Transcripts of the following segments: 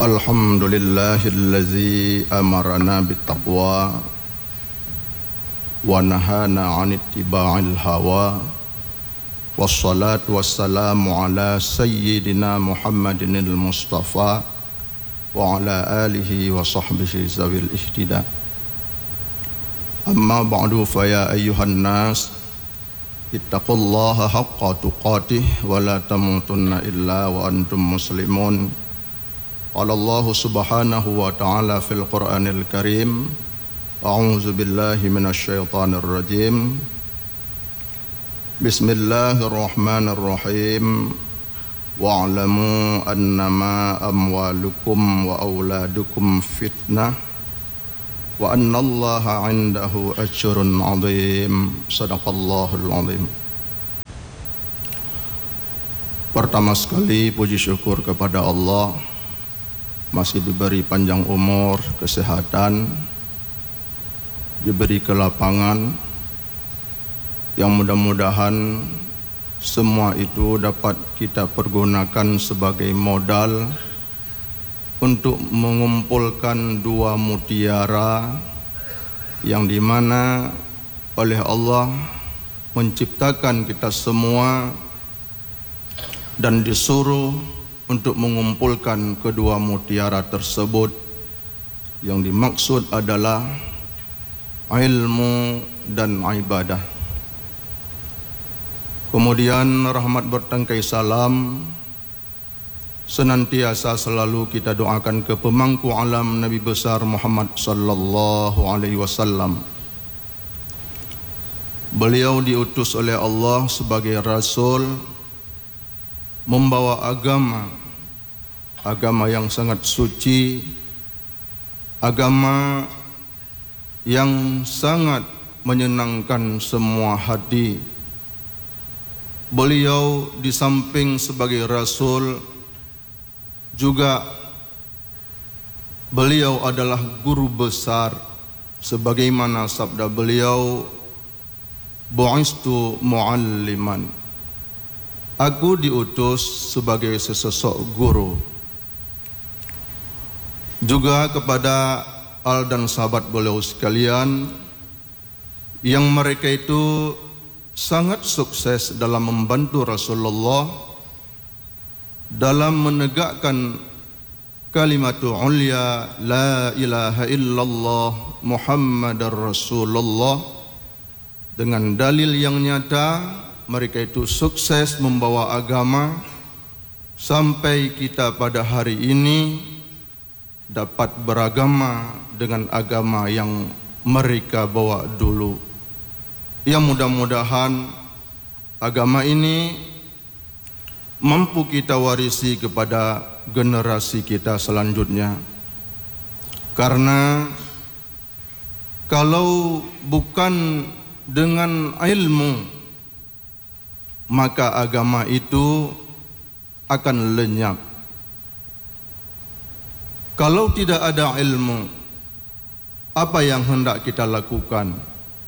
Alhamdulillahillazi amarana bittaqwa wa nahana 'anit tiba'il hawa. Wassalatu wassalamu ala sayyidina Muhammadinil Mustafa wa ala alihi wa sahbihi zawil ihtida. Amma ba'du fa ya ayyuhan nas ittaqullaha haqqa tuqatih wa la tamutunna illa wa antum muslimun. Qala Allah subhanahu wa ta'ala fil Qur'anil Karim, a'udzu billahi minasy syaithanir rajim. Bismillahirrahmanirrahim. Wa'lamu annama amwalukum wa auladukum fitnah wa annallaha 'indahu ajrun 'azim. Shadaqallahul 'azim. Pertama sekali puji syukur kepada Allah, masih diberi panjang umur, kesehatan, diberi kelapangan, yang mudah-mudahan semua itu dapat kita pergunakan sebagai modal untuk mengumpulkan dua mutiara yang dimana oleh Allah menciptakan kita semua dan disuruh untuk mengumpulkan kedua mutiara tersebut, yang dimaksud adalah ilmu dan ibadah. Kemudian rahmat bertangkai salam senantiasa selalu kita doakan ke pemangku alam Nabi besar Muhammad sallallahu alaihi wasallam. Beliau diutus oleh Allah sebagai rasul, membawa agama yang sangat suci, agama yang sangat menyenangkan semua hati. Beliau di samping sebagai rasul juga beliau adalah guru besar, sebagaimana sabda beliau, bu'istu mu'alliman, aku diutus sebagai sesosok guru. Juga kepada al dan sahabat beliau sekalian yang mereka itu sangat sukses dalam membantu Rasulullah dalam menegakkan kalimatul ulya la ilaha illallah Muhammadar Rasulullah. Dengan dalil yang nyata, mereka itu sukses membawa agama sampai kita pada hari ini dapat beragama dengan agama yang mereka bawa dulu. Yang mudah-mudahan agama ini mampu kita warisi kepada generasi kita selanjutnya. Karena kalau bukan dengan ilmu, maka agama itu akan lenyap. Kalau tidak ada ilmu, apa yang hendak kita lakukan?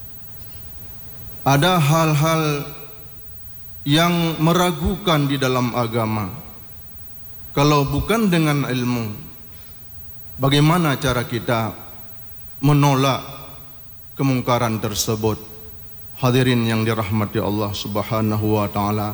Ada hal-hal yang meragukan di dalam agama. Kalau bukan dengan ilmu, bagaimana cara kita menolak kemungkaran tersebut? Hadirin yang dirahmati Allah Subhanahu wa taala.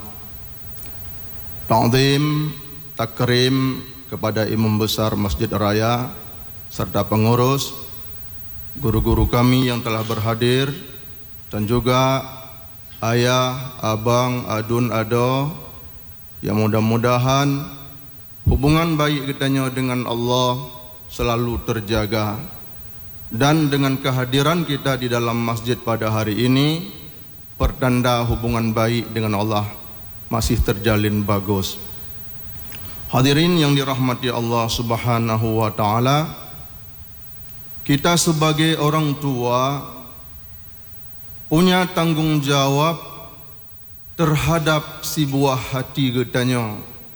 Ta'zim, takrim kepada imam besar Masjid Raya serta pengurus, guru-guru kami yang telah berhadir, dan juga ayah, abang, adun, ado, yang mudah-mudahan hubungan baik kitanya dengan Allah selalu terjaga. Dan dengan kehadiran kita di dalam masjid pada hari ini, pertanda hubungan baik dengan Allah masih terjalin bagus. Hadirin yang dirahmati Allah Subhanahu wa taala, kita sebagai orang tua punya tanggung jawab terhadap si buah hati getanya.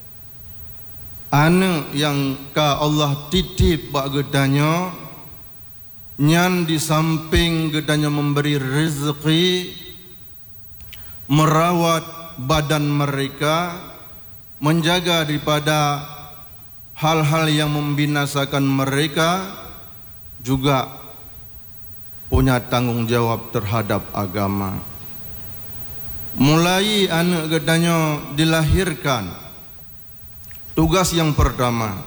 Anak yang ka Allah titip bak getanya, nyan di samping getanya memberi rezeki, merawat badan mereka, menjaga daripada hal-hal yang membinasakan mereka juga punya tanggung jawab terhadap agama. Mulai anak gedanya dilahirkan, tugas yang pertama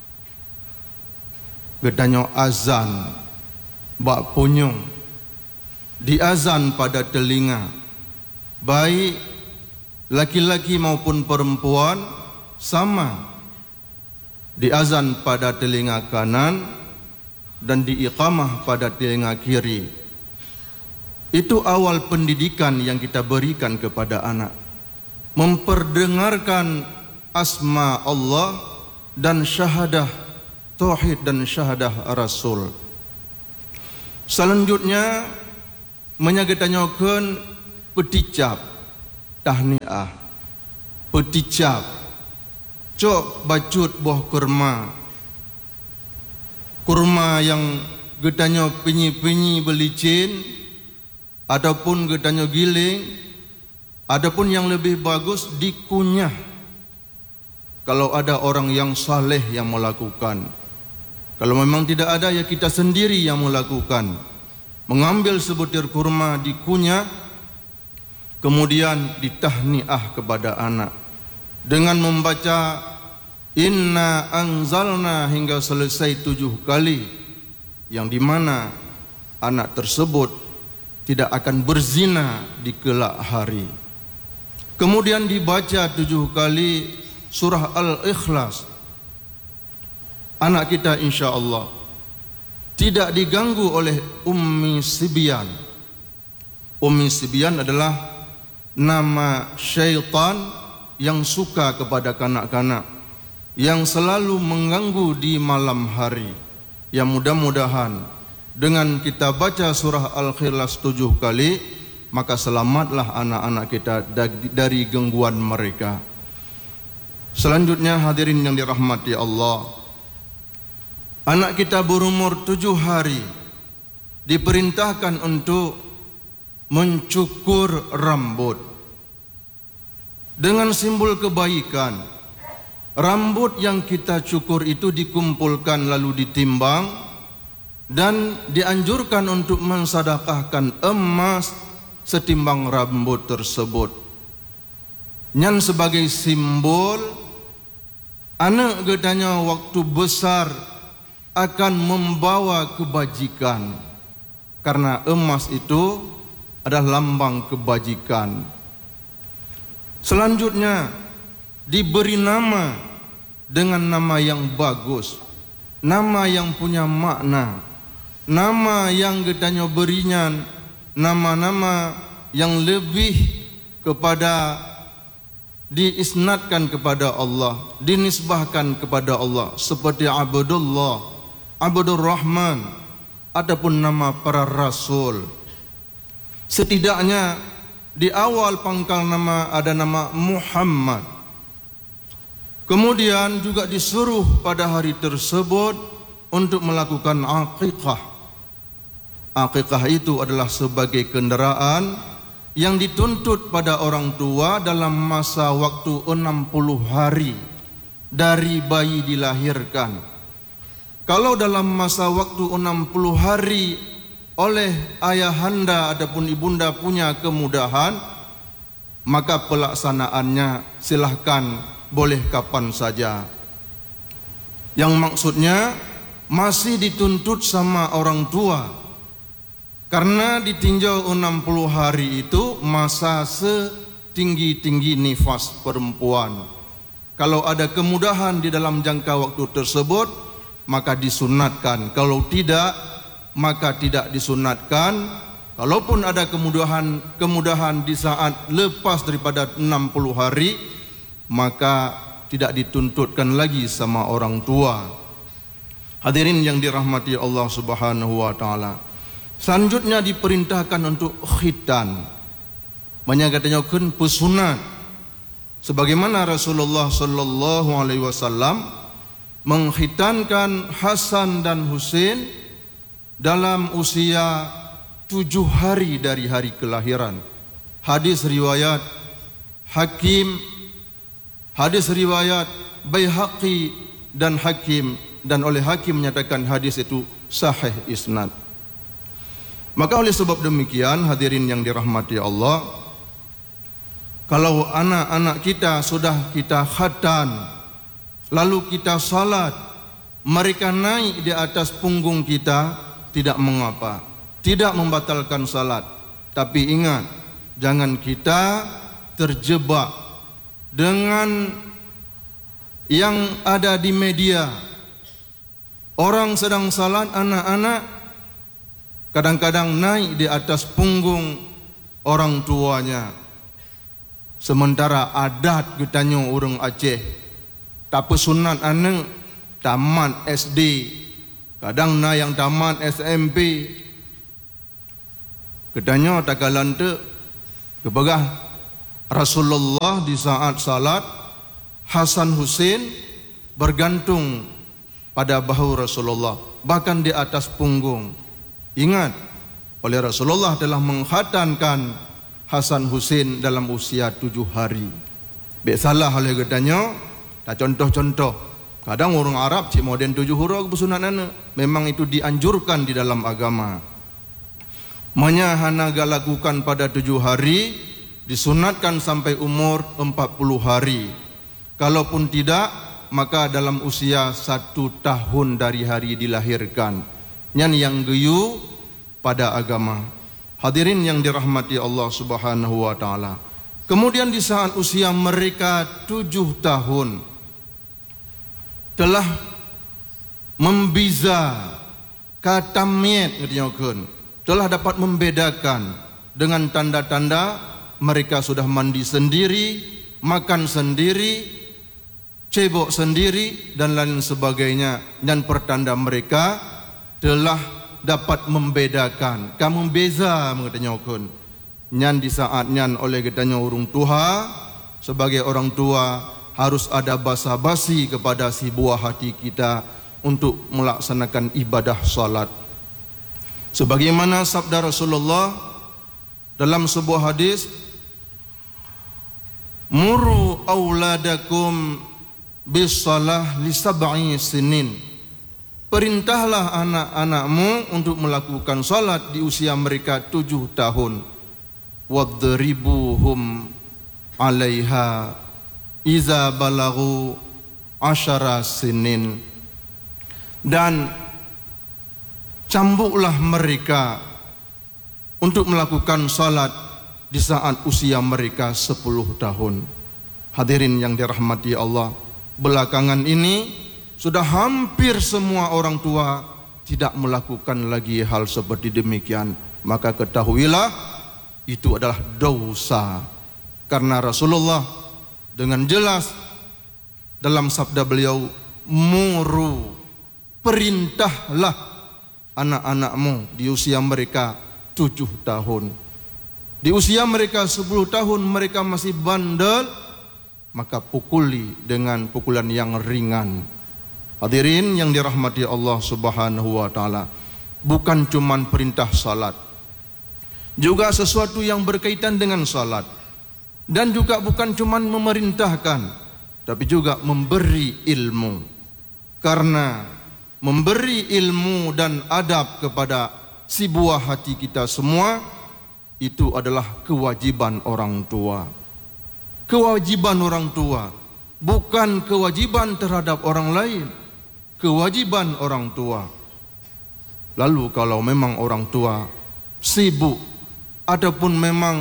gedanya azan, bak punyung, diazan pada telinga, baik laki-laki maupun perempuan sama, diazan pada telinga kanan dan diiqamah pada telinga kiri. Itu awal pendidikan yang kita berikan kepada anak, memperdengarkan asma Allah dan syahadah tauhid dan syahadah Rasul. Selanjutnya menyagatanyakan peticap tahniah, peticap cok bacut buah kurma yang gedanya penyi-penyi belicin ataupun gedanya giling, adapun yang lebih bagus dikunyah kalau ada orang yang saleh yang melakukan. Kalau memang tidak ada, ya kita sendiri yang melakukan. Mengambil sebutir kurma dikunyah, kemudian ditahniah kepada anak dengan membaca Inna anzalna hingga selesai 7 kali, yang dimana anak tersebut tidak akan berzina di kelak hari. Kemudian dibaca 7 kali surah Al-Ikhlas. Anak kita insya Allah tidak diganggu oleh Ummi Sibyan. Ummi Sibyan adalah nama syaitan yang suka kepada kanak-kanak, yang selalu mengganggu di malam hari. Yang mudah-mudahan dengan kita baca surah Al-Ikhlas 7 kali, maka selamatlah anak-anak kita dari gangguan mereka. Selanjutnya hadirin yang dirahmati Allah, anak kita berumur 7 hari diperintahkan untuk mencukur rambut dengan simbol kebaikan. Rambut yang kita cukur itu dikumpulkan lalu ditimbang dan dianjurkan untuk mensedekahkan emas setimbang rambut tersebut. Nyan sebagai simbol anak gedanya waktu besar akan membawa kebajikan, karena emas itu adalah lambang kebajikan. Selanjutnya diberi nama dengan nama yang bagus, nama yang punya makna, nama yang gedanya berinya nama-nama yang lebih kepada diisnadkan kepada Allah, dinisbahkan kepada Allah, seperti Abdullah, Abdur Rahman, ataupun nama para rasul. Setidaknya di awal pangkal nama ada nama Muhammad. Kemudian juga disuruh pada hari tersebut untuk melakukan akikah. Akikah itu adalah sebagai kenderaan yang dituntut pada orang tua dalam masa waktu 60 hari dari bayi dilahirkan. Kalau dalam masa waktu 60 hari oleh ayahanda ataupun ibunda punya kemudahan, maka pelaksanaannya silahkan boleh kapan saja. Yang maksudnya masih dituntut sama orang tua, karena ditinjau 60 hari itu masa setinggi-tinggi nifas perempuan. Kalau ada kemudahan di dalam jangka waktu tersebut, maka disunatkan. Kalau tidak, maka tidak disunatkan. Kalaupun ada kemudahan di saat lepas daripada 60 hari, maka tidak dituntutkan lagi sama orang tua. Hadirin yang dirahmati Allah Subhanahu wa taala. Selanjutnya diperintahkan untuk khitan, menyatakan pesunat, sebagaimana Rasulullah sallallahu alaihi wasallam mengkhitankan Hasan dan Husain dalam usia 7 hari dari hari kelahiran. Hadis riwayat Hakim, hadis riwayat Baihaqi dan Hakim, dan oleh Hakim menyatakan hadis itu sahih isnad. Maka oleh sebab demikian, hadirin yang dirahmati Allah, kalau anak-anak kita sudah kita khatan, lalu kita salat, mereka naik di atas punggung kita, tidak mengapa, tidak membatalkan salat. Tapi ingat, jangan kita terjebak dengan yang ada di media. Orang sedang salat, anak-anak kadang-kadang naik di atas punggung orang tuanya. Sementara adat kitanya orang Aceh, tapi sunat anak tamat SD, kadang na yang tamat SMP, katanya tak galante kebagah Rasulullah di saat salat, Hasan Husain bergantung pada bahu Rasulullah, bahkan di atas punggung. Ingat, oleh Rasulullah telah mengkhatankan Hasan Husain dalam usia 7 hari. Salah oleh katanya, tak contoh-contoh. Kadang orang Arab cik moden 7 huruf kesunatan, memang itu dianjurkan di dalam agama. Hana lakukan pada 7 hari, disunatkan sampai umur 40 hari. Kalaupun tidak, maka dalam usia 1 tahun dari hari dilahirkan. Yang geyu pada agama. Hadirin yang dirahmati Allah Subhanahu wa taala. Kemudian di saat usia mereka 7 tahun telah membiza katamiat, telah dapat membedakan dengan tanda-tanda mereka sudah mandi sendiri, makan sendiri, cebok sendiri dan lain sebagainya, dan pertanda mereka telah dapat membedakan. Kamu beza mengatanya kun. Nyan di saat nyan oleh katanya orang tua, sebagai orang tua harus ada basa-basi kepada si buah hati kita untuk melaksanakan ibadah salat. Sebagaimana sabda Rasulullah dalam sebuah hadis, muru auladakum bis-salah li sab'i sinin. Perintahlah anak-anakmu untuk melakukan salat di usia mereka 7 tahun. Wadribuhum 'alaiha iza balaghu 10 sinin. Dan cambuklah mereka untuk melakukan salat di saat usia mereka 10 tahun. Hadirin yang dirahmati Allah, belakangan ini sudah hampir semua orang tua tidak melakukan lagi hal seperti demikian. Maka ketahuilah itu adalah dosa. Karena Rasulullah dengan jelas dalam sabda beliau, muru, perintahlah anak-anakmu di usia mereka 7 tahun. Di usia mereka 10 tahun mereka masih bandel, maka pukuli dengan pukulan yang ringan. Hadirin yang dirahmati Allah Subhanahu wa taala, bukan cuman perintah salat, juga sesuatu yang berkaitan dengan salat, dan juga bukan cuman memerintahkan, tapi juga memberi ilmu. Karena memberi ilmu dan adab kepada si buah hati kita semua itu adalah kewajiban orang tua. Kewajiban orang tua, bukan kewajiban terhadap orang lain. Kewajiban orang tua. Lalu kalau memang orang tua sibuk ataupun memang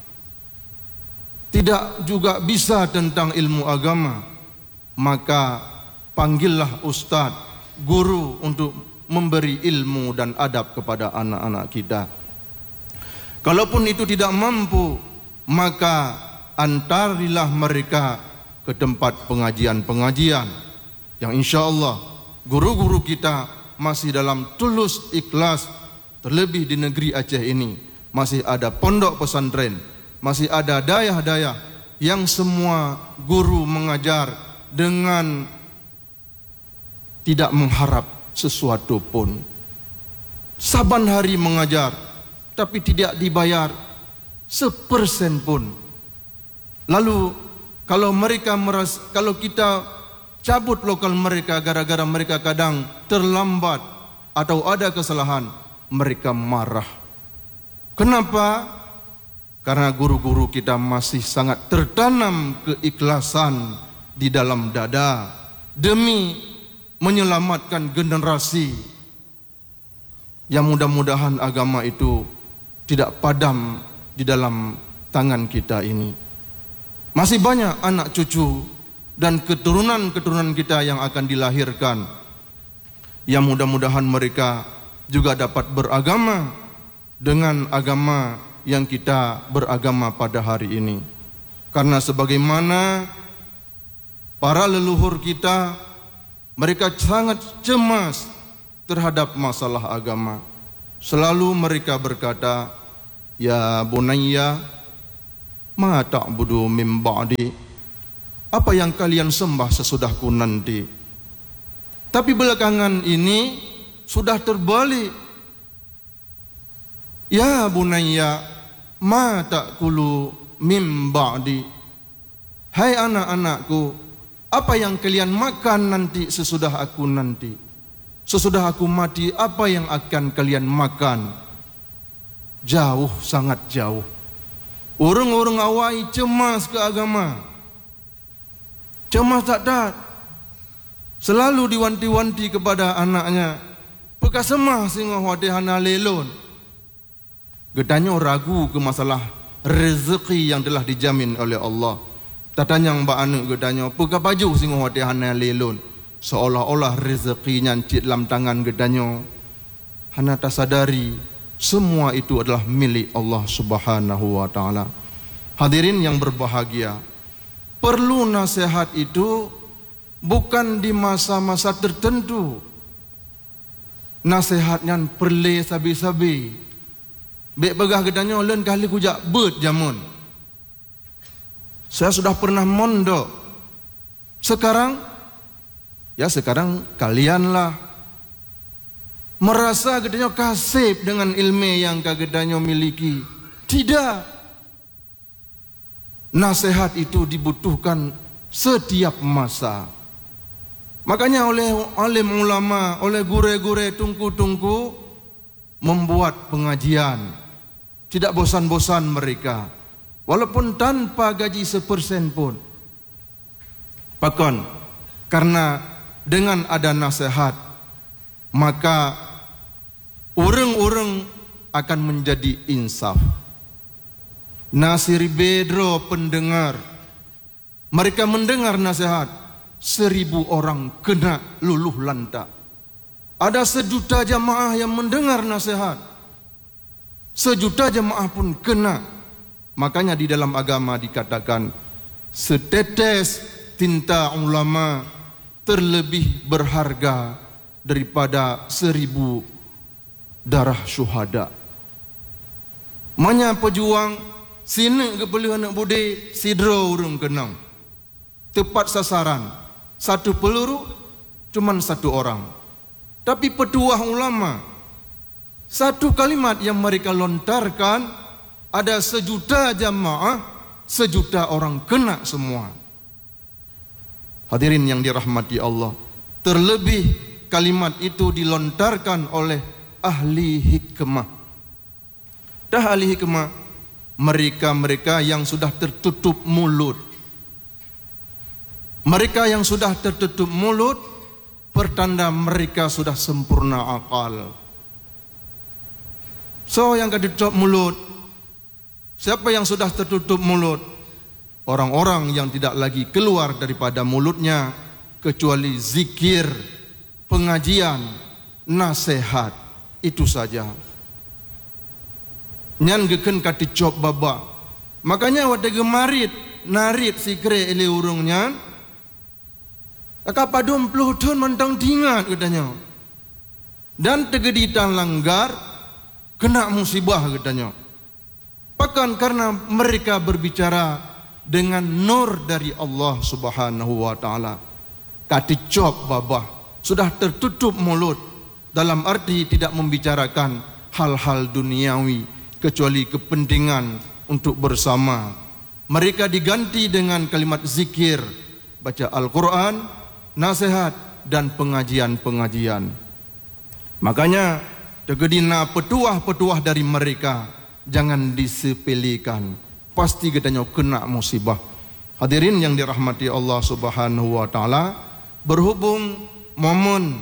tidak juga bisa tentang ilmu agama, maka panggillah ustaz, guru untuk memberi ilmu dan adab kepada anak-anak kita. Kalaupun itu tidak mampu, maka antarilah mereka ke tempat pengajian-pengajian yang insya-Allah guru-guru kita masih dalam tulus ikhlas. Terlebih di negeri Aceh ini masih ada pondok pesantren, masih ada dayah-dayah yang semua guru mengajar dengan tidak mengharap sesuatu pun. Saban hari mengajar tapi tidak dibayar 1% pun. Lalu kalau mereka kalau kita cabut lokal mereka gara-gara mereka kadang terlambat atau ada kesalahan, mereka marah. Kenapa? Karena guru-guru kita masih sangat tertanam keikhlasan di dalam dada demi menyelamatkan generasi. Yang mudah-mudahan agama itu tidak padam di dalam tangan kita ini. Masih banyak anak cucu dan keturunan-keturunan kita yang akan dilahirkan, yang mudah-mudahan mereka juga dapat beragama dengan agama yang kita beragama pada hari ini. Karena sebagaimana para leluhur kita, mereka sangat cemas terhadap masalah agama. Selalu mereka berkata, ya bunayya, ma ta'budu min ba'di, apa yang kalian sembah sesudahku nanti. Tapi belakangan ini sudah terbalik. Ya bunayya, ma ta'kulu min ba'di, hai anak-anakku, apa yang kalian makan nanti sesudah aku nanti. Sesudah aku mati, apa yang akan kalian makan? Jauh, sangat jauh. Orang-orang awai cemas ke agama. Cemas tak. Selalu diwanti-wanti kepada anaknya, pekasemah singa wadihana lelon. Gedanya ragu ke masalah rezeki yang telah dijamin oleh Allah. Tatanya mbak anu gedanya, peka baju singa wadihana lelon. Seolah-olah rezekinya cik dalam tangan gedanya. Hana tak sadari semua itu adalah milik Allah Subhanahu wa taala. Hadirin yang berbahagia, perlu nasihat itu bukan di masa-masa tertentu. Nasihatnya perle sabi-sabi. Bek begah gedanya len kali kujak bet jamun. Saya sudah pernah mondok. Sekarang kalianlah merasa gedanya kasih dengan ilmu yang kagedanya miliki. Tidak. Nasihat itu dibutuhkan setiap masa. Makanya oleh alim ulama, oleh gure-gure tungku-tungku membuat pengajian. Tidak bosan-bosan mereka. Walaupun tanpa gaji 1% pun. Bahkan karena dengan ada nasihat, maka orang-orang akan menjadi insaf. Nasir bedro pendengar, mereka mendengar nasihat, 1000 orang kena luluh lantak. Ada 1 juta jamaah yang mendengar nasihat, 1 juta jamaah pun kena. Makanya di dalam agama dikatakan, setetes tinta ulama terlebih berharga daripada 1000 darah syuhada. Manya pejuang sini ke pelih anak budi sidro urung kenang. Tepat sasaran. 1 peluru cuman 1 orang. Tapi petuah ulama, 1 kalimat yang mereka lontarkan, ada 1 juta jamaah, 1 juta orang kena semua. Hadirin yang dirahmati Allah, terlebih kalimat itu dilontarkan oleh ahli hikmah. Dah ahli hikmah, mereka-mereka yang sudah tertutup mulut. Mereka yang sudah tertutup mulut, pertanda mereka sudah sempurna akal. So yang tertutup mulut, siapa yang sudah tertutup mulut? Orang-orang yang tidak lagi keluar daripada mulutnya kecuali zikir, pengajian, nasihat, itu saja. Nyan geken kati cop baba. Makanya waktu gemarit narit sikre ele urungnya, akak padum puluh ton mentang tingat katanya. Dan tegeditan langgar kena musibah katanya. Bahkan karena mereka berbicara dengan nur dari Allah Subhanahu wa taala. Kati cop babah, sudah tertutup mulut, dalam arti tidak membicarakan hal-hal duniawi kecuali kepentingan untuk bersama. Mereka diganti dengan kalimat zikir, baca Al-Quran, nasihat dan pengajian-pengajian. Makanya tegedina petuah-petuah dari mereka jangan disepelekan. Pasti katanya kena musibah. Hadirin yang dirahmati Allah Subhanahu wa taala, berhubung momen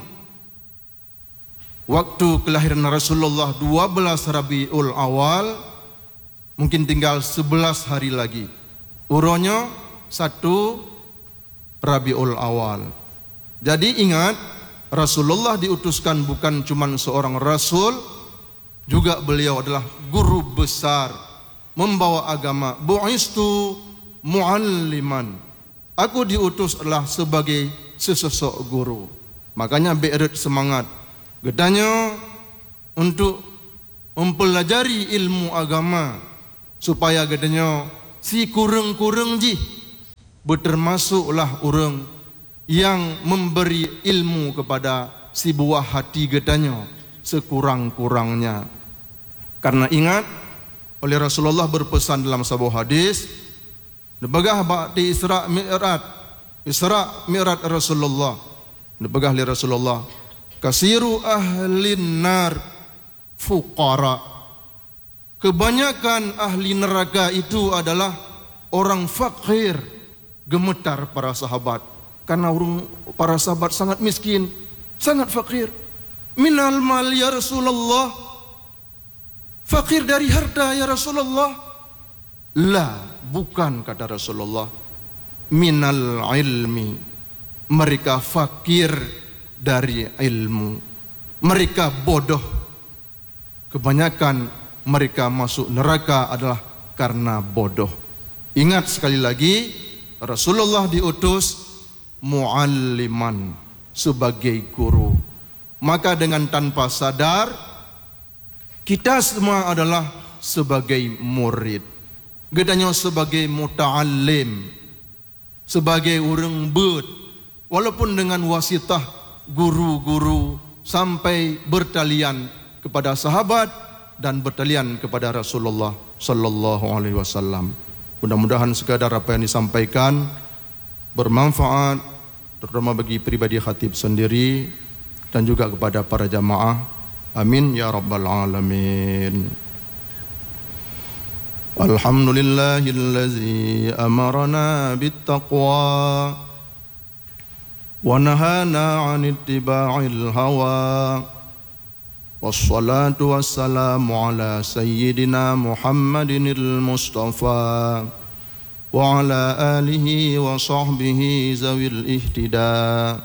waktu kelahiran Rasulullah 12 Rabiul Awal, mungkin tinggal 11 hari lagi. Uronya 1 Rabiul Awal. Jadi ingat, Rasulullah diutuskan bukan cuma seorang rasul, juga beliau adalah guru besar membawa agama. Bu'istu mu'alliman. Aku diutus adalah sebagai sesosok guru. Makanya berat semangat gedanya untuk mempelajari ilmu agama, supaya gedanya si kurang-kurang ji bertermasuklah orang yang memberi ilmu kepada si buah hati gedanya sekurang-kurangnya. Karena ingat, oleh Rasulullah berpesan dalam sebuah hadis, nebagah bakti Isra Mi'raj Rasulullah, nebagah li Rasulullah, kasiru ahlin nar fuqara. Kebanyakan ahli neraka itu adalah orang fakir. Gemetar para sahabat, karena para sahabat sangat miskin, sangat fakir. Minal mal ya Rasulullah, fakir dari harta ya Rasulullah. La, bukan, kata Rasulullah. Minal ilmi, mereka fakir dari ilmu. Mereka bodoh. Kebanyakan mereka masuk neraka adalah karena bodoh. Ingat sekali lagi, Rasulullah diutus mu'alliman, sebagai guru. Maka dengan tanpa sadar, kita semua adalah sebagai murid. Gedanya sebagai muta'allim, sebagai orang bed, walaupun dengan wasitah guru-guru, sampai bertalian kepada sahabat dan bertalian kepada Rasulullah sallallahu alaihi wasallam. Mudah-mudahan sekadar apa yang disampaikan bermanfaat, terutama bagi pribadi khatib sendiri dan juga kepada para jamaah. Amin ya rabbal alamin. Alhamdulillahillazi amarna bittaqwa wa nahana 'an ittiba'il hawa. Wassalatu wassalamu ala sayyidina Muhammadinil Mustafa wa ala alihi wa sahbihi zawil ihtida.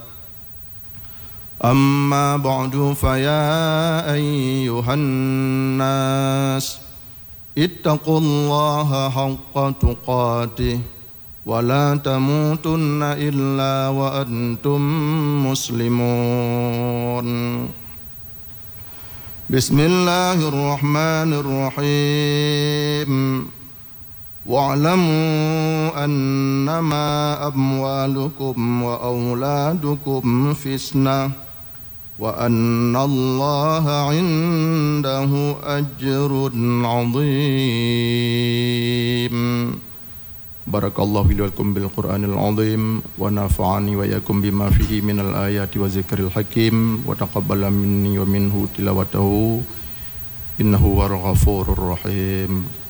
Amma ba'du, faya ayyuhan nas, ittaqullaha haqqa tuqatih wa la tamutunna illa wa antum muslimun. Bismillahirrahmanirrahim. Wa'lamu annama amwalukum wa auladukum fitnah wa annallaha 'indahu ajrun 'azim. Barakallahu li wa lakum bil Qur'anil 'azim wa nafa'ani wa iyyakum bima fihi minal ayati wa zikril hakim wa taqabbala minni wa minhu tilawatahu innahu huwal ghafurur rahim.